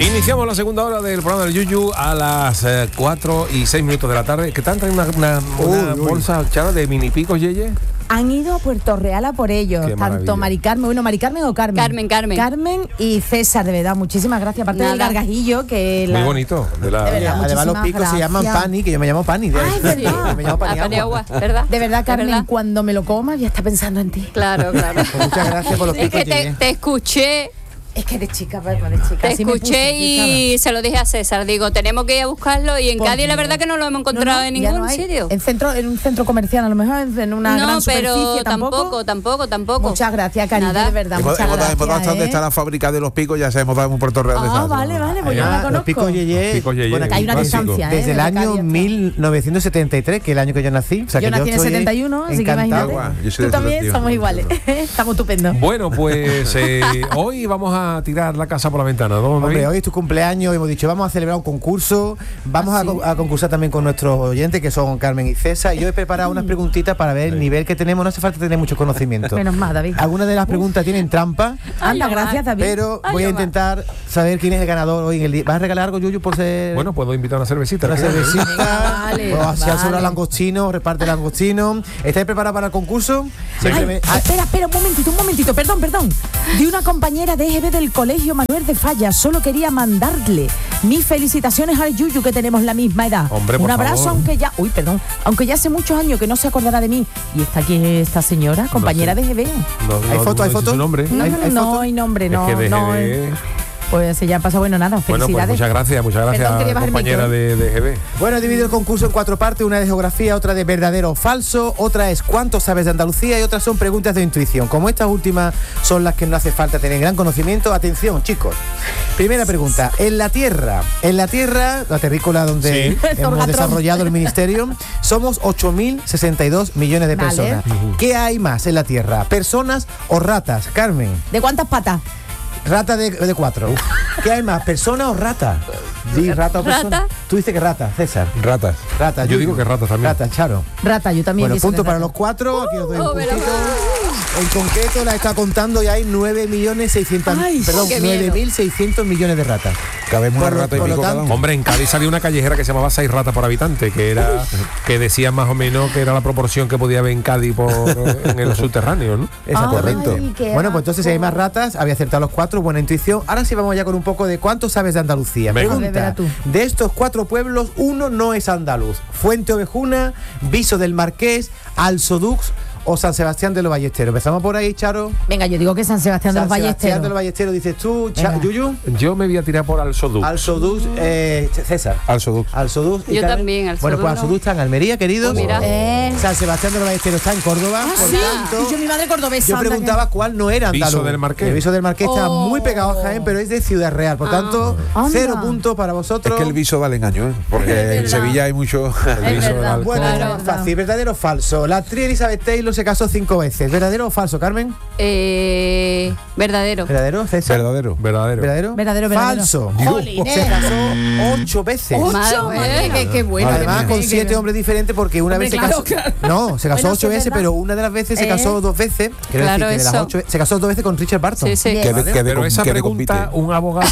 Iniciamos la segunda hora del programa del Yuyu a las 4:06 de la tarde. ¿Qué tal? ¿Traen una bolsa, Charo, de mini picos, Yeye? Han ido a Puerto Real a por ellos, tanto Mari Carmen, Mari Carmen o Carmen. Carmen y César, de verdad, muchísimas gracias. Aparte del gargajillo que muy bonito. De verdad, además los picos se llaman Pani, que yo me llamo Pani. Es verdad. Me llamo Pani Agua. ¿Verdad? De verdad, Carmen, cuando me lo comas ya está pensando en ti. Claro. Pues muchas gracias por los picos. Es que te escuché. Es que eres chica, eres chica. Te escuché y se lo dije a César. Digo, tenemos que ir a buscarlo. Y en Cádiz la verdad que no lo hemos encontrado en ningún sitio. En un centro comercial, a lo mejor en una gran superficie. Tampoco. Muchas gracias, cariño, de verdad. Muchas gracias. Hemos dado dónde está la fábrica de los picos, ya sabemos dónde en Puerto Real. Vale, pues yo no la conozco. Los picos Yeye. Bueno, que hay una distancia. Desde el año 1973, que es el año que yo nací. O sea, yo nací en el 71, así que imagínate. Tú también, somos iguales. Estamos estupendos. Bueno, pues hoy vamos a tirar la casa por la ventana, ¿no? Hombre, hoy es tu cumpleaños, hemos dicho, vamos a celebrar un concurso, vamos a concursar también con nuestros oyentes, que son Carmen y César, y yo he preparado unas preguntitas para ver el nivel que tenemos, no hace falta tener mucho conocimiento. Menos mal, David. Algunas de las preguntas tienen trampa. Anda, gracias, David. Pero voy a intentar saber quién es el ganador hoy en el día. ¿Vas a regalar algo, Yuyu, por ser...? Bueno, puedo invitar una cervecita. Una cervecita. Si ha sobrado langostino, reparte langostino. ¿Estáis preparados para el concurso? Espera, un momentito, perdón. De una compañera de EGB del colegio Manuel de Falla, solo quería mandarle mis felicitaciones al Yuyu, que tenemos la misma edad. Hombre, un abrazo, favor. aunque ya hace muchos años que no se acordará de mí. Y está aquí esta señora, compañera de EGB. ¿Hay foto? ¿Su nombre? No hay nombre, no. Es que de Pues ya pasa, nada, felicidades. Bueno, pues muchas gracias, compañera de GB. Bueno, he dividido el concurso en 4 partes, una de geografía, otra de verdadero o falso, otra es cuánto sabes de Andalucía y otras son preguntas de intuición. Como estas últimas son las que no hace falta tener gran conocimiento, atención, chicos. Primera pregunta, en la Tierra, la terrícola donde hemos desarrollado el ministerio, somos 8.062 millones de personas. ¿Qué hay más en la Tierra? ¿Personas o ratas? Carmen. ¿De cuántas patas? Rata de 4. ¿Qué hay más? ¿Persona o rata? Sí, rata o persona. ¿Rata? Tú dices que rata, César. Ratas. Yo digo que ratas también. Rata, Charo. Rata, yo también. Bueno, punto para los 4. Aquí os doy un puntito. En concreto la está contando y hay 9.600.000 millones de ratas. Cabemos una rata y pico cada uno. Hombre, en Cádiz salió una callejera que se llamaba 6 ratas por habitante, que decía más o menos que era la proporción que podía haber en Cádiz en el subterráneo, ¿no? Correcto. Bueno, pues entonces si hay más ratas, había acertado los 4, buena intuición. Ahora sí vamos ya con un poco de cuánto sabes de Andalucía. Pregunta, de estos 4 pueblos, uno no es andaluz. Fuente Ovejuna, Viso del Marqués, Alsodux o San Sebastián de los Ballesteros. Empezamos por ahí, Charo. Venga, yo digo que San Sebastián de los Ballesteros. San Sebastián de los Ballesteros, dices tú, Yuyu. Yo me voy a tirar por Alsodux. Alsodux, César. Alsodux. Yo también, Alsodux. Bueno, pues Alsodux está en Almería, queridos. Mira. San Sebastián de los Ballesteros está en Córdoba. Por tanto, yo mi madre cordobesa. Yo preguntaba cuál no era andaluz. Viso del Marqués. El Viso del Marqués está muy pegado a Jaén, pero es de Ciudad Real. Por tanto, 0 puntos para vosotros. Es que el viso vale engaño, ¿eh? Porque en Sevilla hay mucho... El viso verdad. del Bueno, Claro. fácil, verdadero o falso. La actriz Elizabeth Taylor se casó 5 veces. ¿Verdadero o falso, Carmen? Verdadero. ¿Verdadero, César? Verdadero. ¿Verdadero? Falso. Jolines. Se casó 8 veces. 8, qué bueno. Además, con 7 hombres diferentes, porque una vez se casó. No, se casó 8 veces, pero una de las veces se casó 2 veces. Quiero Claro, decir que de las eso. 8 se casó 2 veces con Richard Barton. Sí. Pero esa pregunta un abogado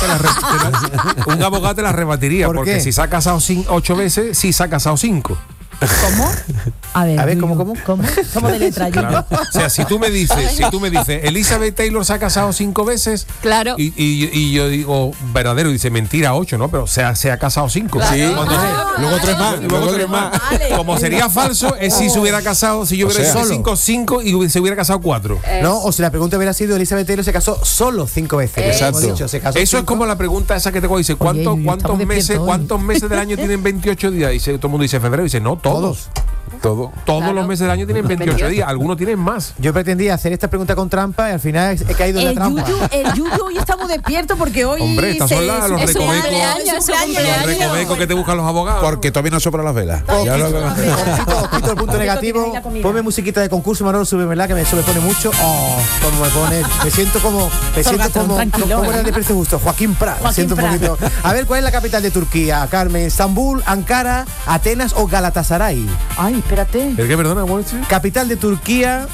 te la rebatiría, ¿Por porque qué? si se ha casado 8 veces, sí se ha casado 5. ¿Cómo? A ver, ¿cómo? ¿Cómo de letra, Yuyu? Claro. O sea, si tú me dices, Elizabeth Taylor se ha casado 5 veces, Claro. y yo digo verdadero, y dice mentira, 8, ¿no? Pero se ha casado 5. Claro. Sí. Luego 3 más. Luego 3 más. Vale. Como sería falso, es si se hubiera casado, si yo hubiera dicho 5 y se hubiera casado 4. No, o si la pregunta hubiera sido Elizabeth Taylor se casó solo 5 veces. Exacto. Hemos dicho, se casó Eso es 5. como la pregunta esa que te dice, ¿cuántos estamos meses despiertos hoy. del año tienen 28 días? Y todo el mundo dice febrero, y dice no, todos. Todo. Todos Claro. los meses del año tienen 28 días, algunos tienen más. Yo pretendía hacer esta pregunta con trampa y al final he caído en la trampa. El Yuyu hoy estamos despiertos porque hoy. Hombre, estas son los es su recovecos. cumpleaños, es su cumpleaños. Los recovecos que te buscan los abogados. Porque todavía no soplan las velas. Ya lo- Quito el punto negativo. Ponme musiquita de concurso, Manolo, súbemela, que eso me pone mucho. Como me pone. Me siento como tranquilo, era de precio justo. Joaquín Prat. Me siento un poquito. A ver, ¿cuál es la capital de Turquía, Carmen? ¿Estambul, Ankara, Atenas o Galatasaray? Ay, espérate. ¿El qué, perdona, Walter? Capital de Turquía.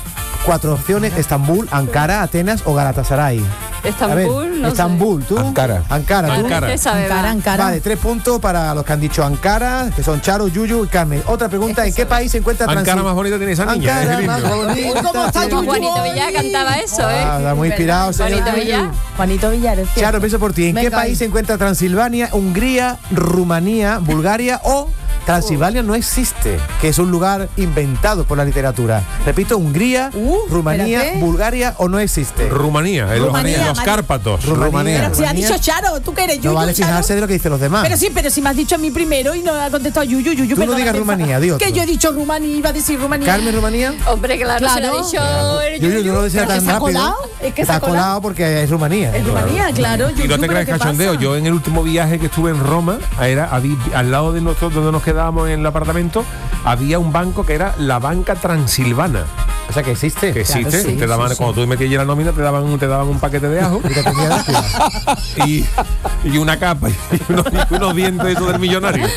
4 opciones: Estambul, Ankara, Atenas o Galatasaray. Estambul, no sé. Estambul, tú. Ankara. Ankara, tú. Ankara. Usted sabe más. Ankara. Vale, 3 puntos para los que han dicho Ankara, que son Charo, Yuyu y Carmen. Otra pregunta: ¿en qué país se encuentra Ankara más bonita tiene esa niña. Ankara es más lindo. bonita. ¿Cómo está Como Juanito Villar cantaba eso, ¿eh? Está muy inspirado, señor Juanito Yuyu. Villar. Juanito Villares. ¿cierto? Charo, empiezo por ti. ¿En qué Venga, país ahí. se encuentra Transilvania, Hungría, Rumanía, Bulgaria o Transilvania no existe, que es un lugar inventado por la literatura? Repito, Hungría, Rumanía, espérate. Bulgaria o no existe. Rumanía, en Rumanía, los Cárpatos. Rumanía. Pero si ha dicho Charo, tú que eres Yuyu, No vale Charo. fijarse de lo que dicen los demás. Pero si me has dicho a mí primero y no ha contestado Yuyu. Tú no perdona, digas pensa- Rumanía, di otro. Que yo he dicho Rumanía, iba a decir Rumanía. Carmen, Rumanía. Hombre, claro, se lo ha Claro. dicho el Yuyu, Yuyu. no lo decía Pero tan que se ha rápido. colado, es que se Está ha colado. colado porque es Rumanía. En Rumanía, claro. Y no Yuyu, te ¿pero creas qué cachondeo. pasa? Yo en el último viaje que estuve en Roma, al lado de nosotros, donde nos quedábamos en el apartamento, había un banco que era la banca transilvana. O sea, que existe. Que existe. Claro, sí, te daban, sí, sí. cuando tú metías la nómina, te daban un paquete de ajo Y te tenía gracia. y una capa y unos dientes esos del millonario.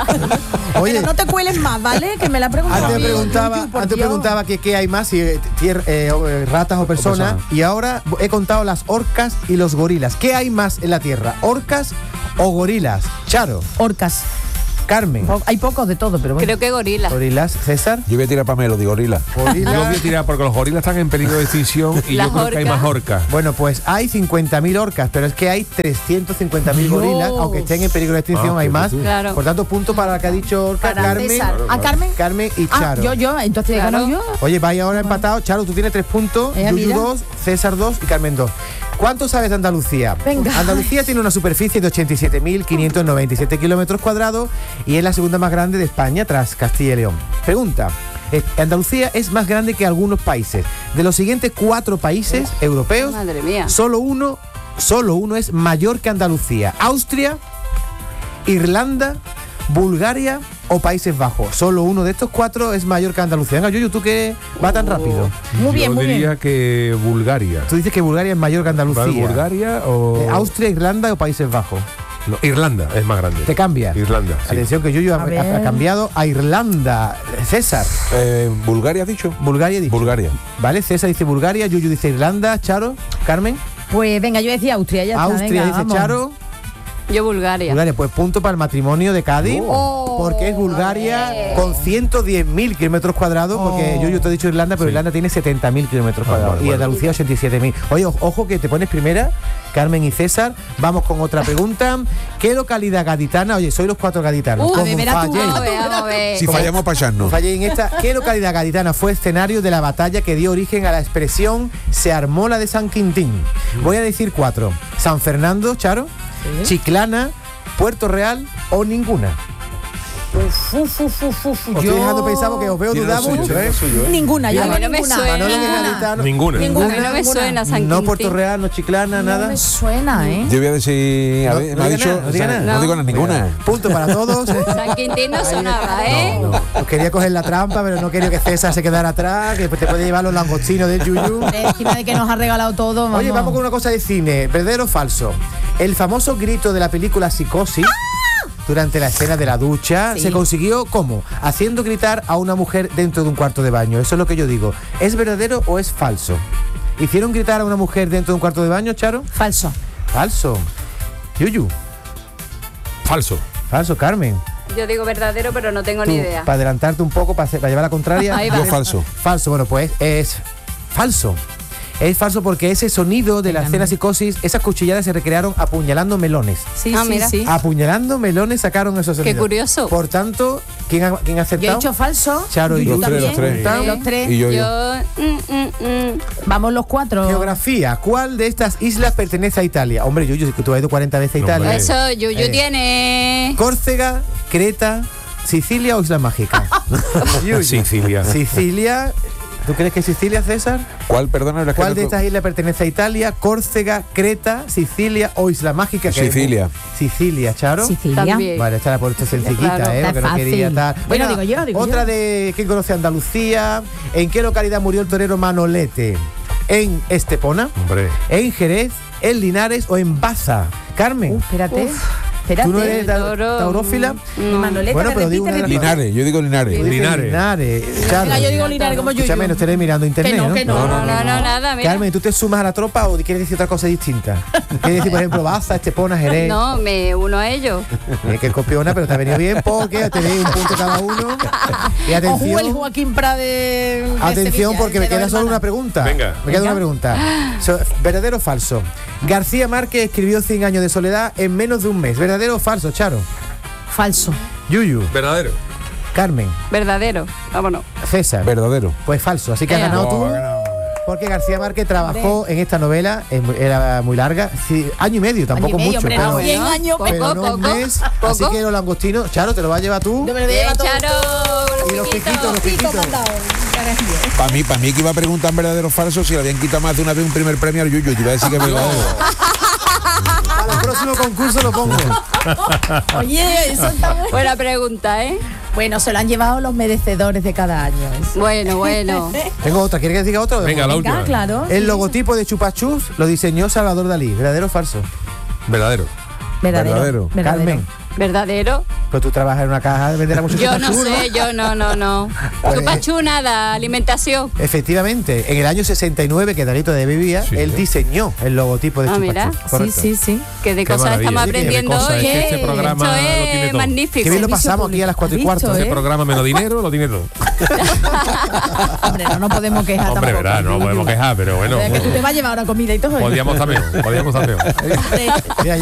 Oye, Pero no te cueles más, ¿vale? Que me la preguntado. antes preguntaba que qué hay más, si ratas o personas, y ahora he contado las orcas y los gorilas. ¿Qué hay más en la Tierra? ¿Orcas o gorilas? Charo, Orcas. Carmen, Hay pocos de todo, pero bueno. Creo que gorila. gorilas, César, Yo voy a tirar para Melo, digo gorila. Yo voy a gorilas. tirar porque los gorilas están en peligro de extinción y Las yo creo que hay orcas. más orcas. Bueno, pues hay 50.000 orcas, pero es que hay 350.000 gorilas, aunque estén en peligro de extinción, Ah, hay pues más. sí. Claro. Por tanto, punto para la que ha dicho Orca, Para Carmen, César. ¿A Carmen? Carmen y Ah, Charo. yo, entonces he ganado yo. Oye, vaya ahora empatado. Charo, tú tienes 3 puntos, Yuyu Mira. 2, César 2 y Carmen 2. ¿Cuánto sabes de Andalucía? Venga. Andalucía tiene una superficie de 87.597 kilómetros cuadrados y es la segunda más grande de España tras Castilla y León. Pregunta: Andalucía es más grande que algunos países. De los siguientes 4 países europeos, Madre mía. solo uno es mayor que Andalucía. Austria, Irlanda, Bulgaria o Países Bajos. Solo uno de estos 4 es mayor que Andalucía. Venga, Yuyu, tú que va tan rápido. Muy bien, Yo muy diría bien. que Bulgaria. Tú dices que Bulgaria es mayor que Andalucía. ¿Bulgaria o...? Austria, Irlanda o Países Bajos. No, Irlanda es más grande. ¿Te cambia? Irlanda, sí. Atención que Yuyu A ver. ha cambiado a Irlanda. César, ¿Bulgaria has dicho? Bulgaria dice. Bulgaria. Vale, César dice Bulgaria, Yuyu dice Irlanda, Charo, Carmen, Pues venga, yo decía Austria, ya está. Austria venga, dice vamos. Charo, Yo Bulgaria. Bulgaria, pues punto para el matrimonio de Cádiz, porque es Bulgaria con 110.000 kilómetros cuadrados, porque Yuyu te ha dicho Irlanda, pero Irlanda tiene 70.000 kilómetros cuadrados vale, y vale. Andalucía 87.000. Oye, ojo que te pones primera, Carmen y César. Vamos con otra pregunta. ¿Qué localidad gaditana? Oye, soy los 4 gaditanos. a Como ver, verás tú, falléis- Vamos a ver, vamos a ver. Si fallamos para echarnos. Fallé en esta. ¿Qué localidad gaditana fue escenario de la batalla que dio origen a la expresión se armó la de San Quintín? Voy a decir 4. San Fernando, Charo, Chiclana, Puerto Real o ninguna. Os estoy dejando pensar porque os veo Tiene dudar lo suyo, mucho, tiene ¿eh? lo suyo, ¿eh? Ninguna, yo Mira, no a mí no me ninguna. suena. Manolo, que es gaditano. Ninguna. A mí no me suena San No Quintín. Puerto Real, no Chiclana, No nada. me suena, ¿eh? Yo voy a decir, a No, ver, no me ha diga dicho, nada, no diga nada. no digo nada, ninguna. Punto para todos. San Quintín no sonaba, ¿eh? Os quería coger la trampa, pero no quería que César se quedara atrás, que te puede llevar los langostinos del Yuyu. Encima de que nos ha regalado todo, vamos. Oye, vamos con una cosa de cine, ¿verdadero o falso? El famoso grito de la película Psicosis durante la escena de la ducha Sí. se consiguió ¿cómo? Haciendo gritar a una mujer dentro de un cuarto de baño. Eso es lo que yo digo. ¿Es verdadero o es falso? ¿Hicieron gritar a una mujer dentro de un cuarto de baño, Charo? Falso. Falso. Yuyu. Falso. Falso, Carmen. Yo digo verdadero, pero no tengo Tú, ni idea. para adelantarte un poco, para llevar la contraria. Ahí va. Yo falso. Falso, bueno, pues es falso. Es falso porque ese sonido de la escena Psicosis, esas cuchilladas se recrearon apuñalando melones. Sí, Ah, sí, mira. sí. Apuñalando melones sacaron esos Qué sonidos. curioso. Por tanto, ¿quién ha Yo he acertado? hecho falso. Charo y Yuyu Yuyu. Los tres, también. los tres. Los tres. Y yo. Vamos los 4. Geografía. ¿Cuál de estas islas pertenece a Italia? Hombre, Yuyu, que tú has ido 40 veces a Italia. Hombre. Eso, Yuyu tiene. Córcega, Creta, Sicilia o Isla Mágica. Yuyu. Sicilia. Sicilia. ¿Tú crees que es Sicilia, César? ¿Cuál, perdona? la que ¿Cuál no- de estas islas pertenece a Italia? ¿Córcega, Creta, Sicilia o Isla Mágica? Sicilia. Sicilia, Charo. Sicilia. También. Vale, esta la he puesto sencillita, Claro, ¿eh? está Porque no quería fácil. estar. Bueno, digo otra yo. de ¿quién conoce Andalucía? ¿En qué localidad murió el torero Manolete? ¿En Estepona? Hombre. ¿En Jerez? ¿En Linares o en Baza? Carmen. Espérate. ¿Tú no eres taurófila? Manoleta, Bueno, pero digo repite. Linares, yo digo Linares. Linares. Charo. Venga, yo digo Linares como yo. Escúchame, no estaré mirando internet, ¿no? No, nada, mira. Carmen, ¿tú te sumas a la tropa o quieres decir otra cosa distinta? ¿Quieres decir, por ejemplo, Baza, Estepona, Jerez? No, me uno a ellos. Que copiona, pero te ha venido bien porque tenéis un punto cada uno. Y Ojo, el atención, Joaquín Prade. atención porque me queda solo una pregunta. Venga. Me queda una pregunta. ¿Verdadero o falso? García Márquez escribió 100 años de soledad en menos de un mes. ¿Verdadero o falso, Charo? Falso. Yuyu, Verdadero. Carmen, Verdadero. Vámonos. César. Verdadero. Pues falso, así que has ganado tú. Porque García Márquez trabajó en esta novela, era muy larga, sí, año y medio, tampoco Año y medio, mucho. hombre, Pero, no, 100 años, pero no un mes, así que los langostinos, Charo, te lo vas a llevar tú. Yo me lo voy a llevar todo. Y los piquitos. Para mí que iba a preguntar en verdadero o falso si le habían quitado más de una vez un primer premio al Yuyu. Te iba a decir que es verdadero. Para el próximo concurso lo pongo. Oye, eso está bueno. Buena pregunta, ¿eh? Bueno, se lo han llevado los merecedores de cada año. Eso. Bueno. Tengo otra, ¿quieres que diga otra? Venga, la última. Claro. El logotipo de Chupa Chups lo diseñó Salvador Dalí. ¿Verdadero o falso? Verdadero. Verdadero. Carmen, Verdadero. pero tú trabajas en una caja de vender a muchos Yo Chupa no Chups, sé, yo no. Pues- Chupachú nada, alimentación. Efectivamente, en el año 69 que Dalí todavía vivía, Sí. él diseñó el logotipo de Chupa mira. Chups. Correcto. Sí. Que de Qué cosas maravilla. estamos Sí, qué aprendiendo cosa, hoy. es que este programa Esto lo tiene es todo. magnífico. Que bien lo Servicio pasamos aquí a las 4 y público. cuarto. ¿Visto, Este programa menos dinero lo tiene todo. Hombre, no nos podemos quejar Hombre, tampoco. verdad, no podemos quejar, pero bueno. Que tú te vas a llevar ahora comida y todo. Podíamos también. Mira,